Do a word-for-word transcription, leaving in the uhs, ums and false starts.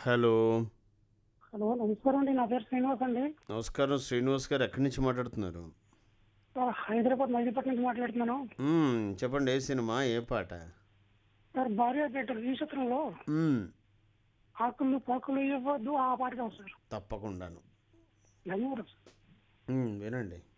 Hello. Hello నమస్కారం అండి. నా పేరు శ్రీనివాస్ అండి. నమస్కారం శ్రీనివాస్ గారు. ఎక్కడి నుంచి మాట్లాడుతున్నారు? సార్ హైదరాబాద్ మజిలీపట్నం నుంచి మాట్లాడుతున్నాను. మ్మ్, చెప్పండి. ఏ సినిమా, ఏ పాట? సార్ భార్య పేట ఈ చిత్రంలో మ్మ్, ఆకులు పాకులు ఇవ్వద్దు ఆ పాట కాదు సార్. తప్పకుండాను. ధన్యవాదాలు సార్. మ్మ్, వినండి.